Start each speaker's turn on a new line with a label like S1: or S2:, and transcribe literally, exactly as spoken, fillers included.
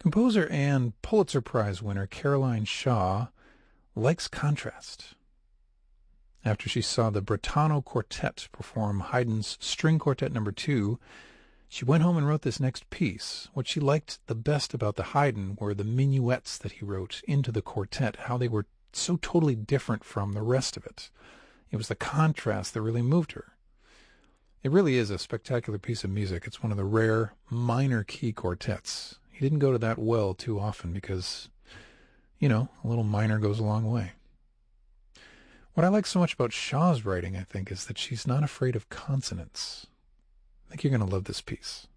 S1: Composer and Pulitzer Prize winner Caroline Shaw likes contrast. After she saw the Bretano Quartet perform Haydn's String Quartet Number Two, she went home and wrote this next piece. What she liked the best about the Haydn were the minuets that he wrote into the quartet, how they were so totally different from the rest of it. It was the contrast that really moved her. It really is a spectacular piece of music. It's one of the rare minor key quartets. He didn't go to that well too often because, you know, a little minor goes a long way. What I like so much about Shaw's writing, I think, is that she's not afraid of consonants. I think you're going to love this piece.